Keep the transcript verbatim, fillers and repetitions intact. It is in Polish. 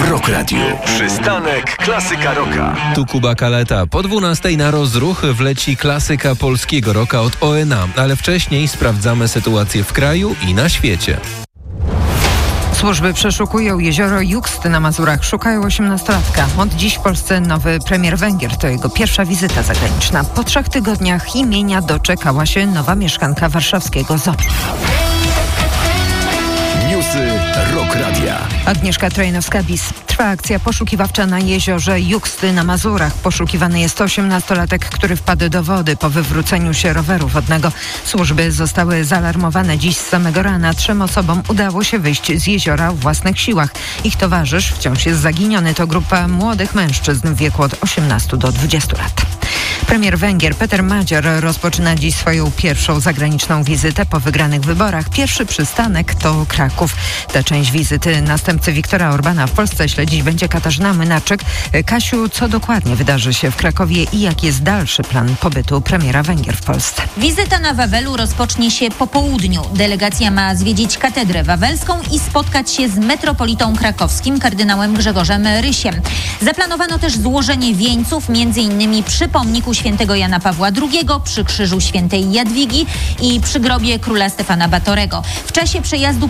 Rock Radio. Przystanek Klasyka Rocka. Tu Kuba Kaleta. Po dwunastej na rozruch wleci klasyka polskiego rocka od O N A, ale wcześniej sprawdzamy sytuację w kraju i na świecie. Służby przeszukują jezioro Juxt na Mazurach. Szukają osiemnastolatka. Od dziś w Polsce nowy premier Węgier. To jego pierwsza wizyta zagraniczna. Po trzech tygodniach imienia doczekała się nowa mieszkanka warszawskiego zoo. Newsy Rock Radia. Agnieszka Trojnowska-Bis. Trwa akcja poszukiwawcza na jeziorze Juxt na Mazurach. Poszukiwany jest osiemnastolatek, który wpadł do wody po wywróceniu się roweru wodnego. Służby zostały zaalarmowane dziś z samego rana. Trzem osobom udało się wyjść z jeziora w własnych siłach. Ich towarzysz wciąż jest zaginiony. To grupa młodych mężczyzn w wieku od osiemnastu do dwudziestu lat. Premier Węgier Peter Magyar rozpoczyna dziś swoją pierwszą zagraniczną wizytę po wygranych wyborach. Pierwszy przystanek to Kraków. Tę część wizyty następcy Viktora Orbana w Polsce śledzić będzie Katarzyna Mynarczyk. Kasiu, co dokładnie wydarzy się w Krakowie i jaki jest dalszy plan pobytu premiera Węgier w Polsce? Wizyta na Wawelu rozpocznie się po południu. Delegacja ma zwiedzić katedrę wawelską i spotkać się z metropolitą krakowskim kardynałem Grzegorzem Rysiem. Zaplanowano też złożenie wieńców między innymi przy pomniku świętego Jana Pawła drugiego, przy krzyżu świętej Jadwigi i przy grobie króla Stefana Batorego. W czasie przejazdu